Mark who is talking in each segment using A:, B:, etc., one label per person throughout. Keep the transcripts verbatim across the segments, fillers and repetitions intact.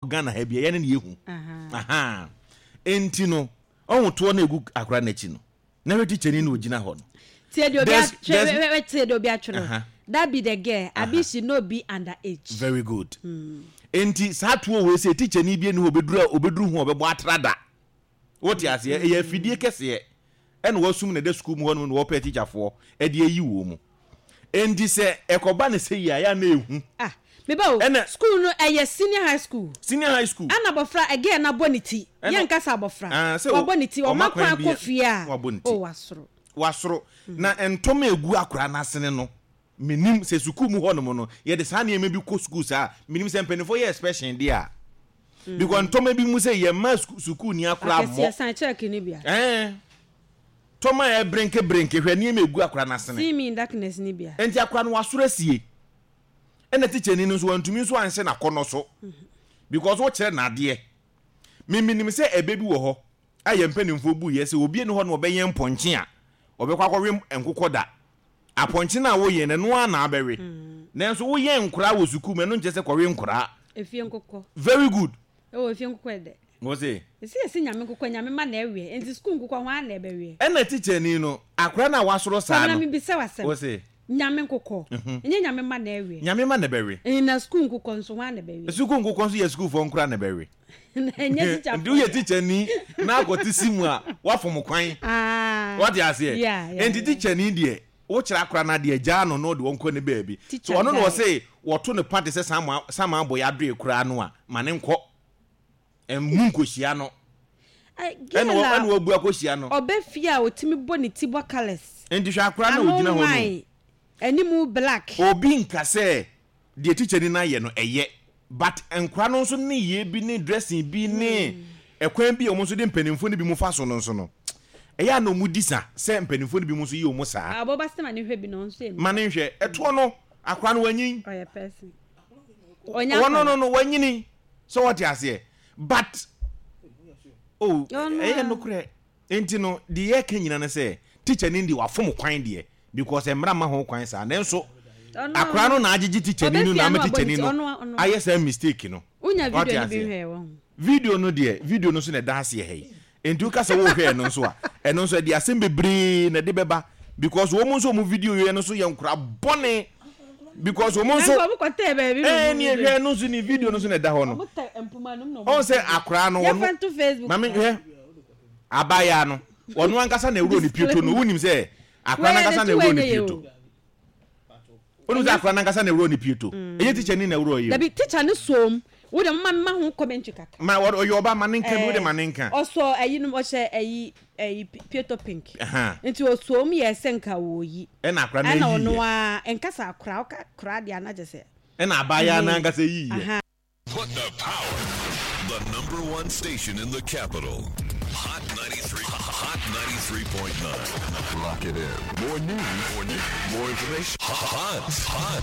A: Ghana ha bia ye ne yehu aha enti no ohun to na egu akra na chi no na we teacher ni na ogina ho no
B: tie do bia we tie do bia tworo that be the girl abi she no be underage.
A: Very good. mm. Enti sa to we say teacher ni bia ni obeduru obeduru ho obebo atrada what you say e afidie kese e na wasum na de school mu ho no wo pe teacher fo e de yi wo mu enti se ekoba ne say ya ya na ehu
B: ah me ba o school no e senior high school
A: senior high school
B: ana bofra again na boniti ye nka sa bofra o boniti o makwa akofia o wasoro wasoro
A: na entoma egu akora na sene no minim se school mu ho no no ye de sa na eme bi ko school sa minim se mpenifo ye expression dia because entoma bi mu se ye ma school ni akora mo
B: akese san check ni bia
A: eh toma e brenke brenke hwe ni eme egu akora na sene
B: see me in darkness ni bia
A: enti akora no wasoro asie ena teacher ni no so antumi so anse na kono so because wo kire na de me minim se ebebi wo ho aye mpanimfo bu ye se obi ne ho no obeyen mponche a obekwa kwwe enkokoda aponche na wo ye ne no na abewe nanso wo ye nkura wo suku me no nje se kwwe nkura
B: efie nkokọ
A: very good
B: e wo efie nkokọ ede
A: wo se
B: esi esi nyame nkokọ nyame ma na ewe enti school nkokọ ho na ebewe
A: ena teacher ni no akura na wasoro sa no
B: na me bi se wasem
A: wo se
B: nyame nkokọ enye nyame ma na ewe
A: nyame ma na bewe
B: ina school nkokọ nso ho na bewe
A: school nkokọ nso ye school fo nkura na bewe
B: enye teacher
A: do ye teacher ni na akoti simu a wafom kwan
B: ah
A: what you say enti teacher ni de wo kira akura na de agya no no de wonko ne baabi so ono no say wo to ne party say sama sama boy adre kura no a ma ne nko emu nkohia no ene wo ene wo bu akohia no
B: obefia a otimi boni tibo colors
A: enti hwa akura na ogina ho no
B: animu black
A: obi nka say de teacher ni na ye no eye but enkura no so ne ye bi ne dressing bi ne ekwan bi omo so de mpanimfo ne bi mu fa so no so no eya no mu disa se mpanimfo ne bi mu so yi omo saa
B: aboba sema ne hwe bi no so
A: ma ne hwe eto no akura no wanyin
B: oya person
A: onya no no no wanyini so what you say but oh eya no kure enti no de ye kanyina na se teacher ni ndi wafom kwan de because emra ma ho kwan saa nenso akura no na agigi teacher ni no na ma teacher ni no aye say mistake no
B: unya video ni bi hwe wo
A: video no de video no so na dance ye hey enti u ka se wo hwe no so a eno so de asem bebre na de beba because wo mo so mo video ye no so ye nkura bone because wo mo so eh ni hwe no so ni video no so na da ho no on say akura no
B: wo
A: mama hwe abaya no wono ankasa na ewuro ni pieto no wunim se akura na ankasa na ewuro ni pieto onu za akura na ankasa na ewuro ni pieto eye teacher ni na ewuro ye
B: dabi teacher ni som wo de mama ma ho comment kaka
A: ma wo yo ba manenka bi wo de manenka
B: oso ayi no wo she ayi ayi pieto pink nti o som ye senka wo yi
A: e na akura na yi
B: e na ono a enkasa akura akura de ana je se
A: e na abaya na ankasa yi ye
C: put the power the number one station in the capital Hot ninety-three Hot ninety-three point nine. Lock it in. More news, more news, more information. Hot, hot.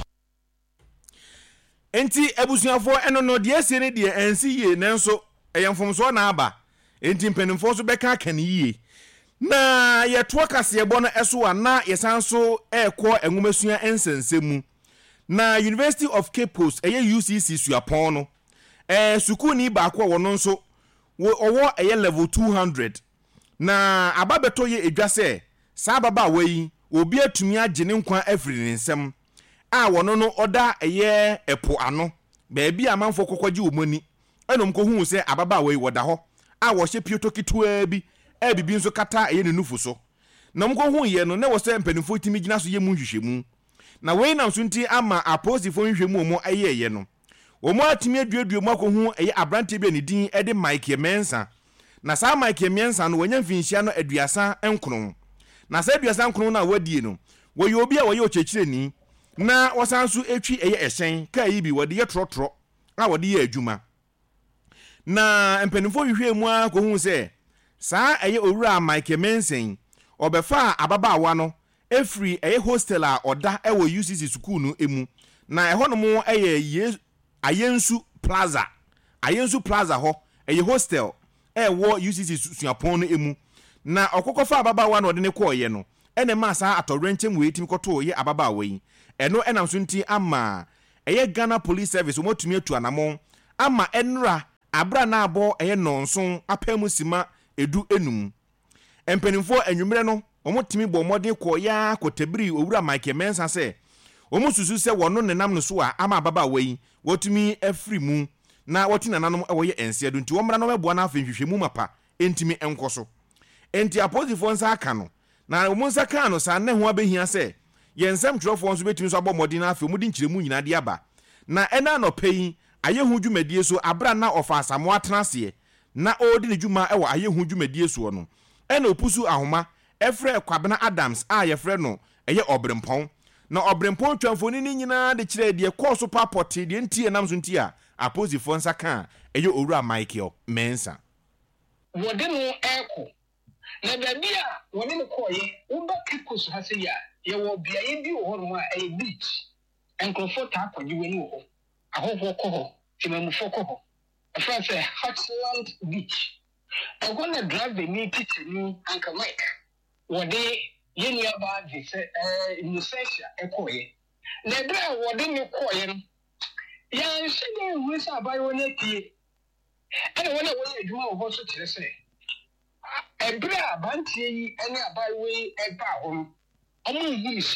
A: Enti ebusuafo eno no de ese ne de ensi ye nanso eyemfomso na aba. Enti mpanimfo so beka kan yiye. Na ye to kase ebo no eso ana yesanso ekọ enwumasua ensensemu. Na University of Cape Coast eye U C C suapon no. Eh sukuni ba akọ wono nso wo owo eye level two hundred na ababeto ye edwase sa baba wayi obi atumi agene nkwa afiri ne nsem a wono no oda eye epo ano baabi amanfo kokwaji omani enom ko hu se ababa wayi woda ho a wo hye pieto kitwa bi e bibi nso kata eye ne nufu so na mko hu ye no na wo se mpanimfo timi gina so ye mu hwehwemu na wei nam so nti ama aposifo hwehwemu omo eye ye no omo atimi aduaduo mu akohu eye abrante bi ne din e de Mike Mensa na sa Mike Mensa no wanya mfinhia no aduasa enkron na sa aduasa enkron na wadie no wo ye obi a wo ye ochechireni na wasanso etwi eye ehyen ka yi bi wode ye trotro a wode ye adwuma na empanimfo hwehwe mu akohu se sa eye owura Mike Mensa obefa ababaawa no efri eye hostel a oda e wo U C C school no emu na eho no mo eye ye Ayensu Plaza Ayensu Plaza ho eye hostel e wo U C C suapon no emu na okokofa ababawa na ode ne koye no ene ma sa atorenchem we timi koto ye ababawa yi eno enam so nti ama eye Ghana Police Service mo tumi atu anamon ama enra abra na abo eye nonson apemu sima edu enum empenimfo anwumre no omotimi bo modin ko ya kotabiri owura Michael Mensa se omususu se wono nenam no so a ama baba wei wotumi afri mu na woti nananom ewoye ense adu nti womra no meboa na afenhwehwemu mapa entimi enkoso enti aposifo nsa aka no na omunsa ka no sa ne ho abehia se yensem twrofo nso betimi so abomodi na afi mudi nkyiremu nyina de aba na ena no peyi ayehu dwumadie so abra na ofa asamo atenase na odi ne dwuma ewo ayehu dwumadie so no ena opusu ahoma efre Kwabena Adams a yefre no eye obrempon na obrempon twamfoni ni nyina de kire de koso papoti de ntie nam so ntie a aposifo nsa ka eye owura Michael Mensa
D: wode no eko na bia wode no koye wo ba kekos ha se ya ye wo bia ye bi wo no a e beach enkrofo ta akwaji wani wo ahoho ko ho timamufo ko ho afa se Heartland Beach agona drive the me kitchen anka Mike wode ye ni aba de se eh musesha ekoye na bia wode ni koye no ya nshede hu se abaye woni tie ene wona woni adwuma wo so kire se ebra abantie yi ene abaye we eba ho no omo hu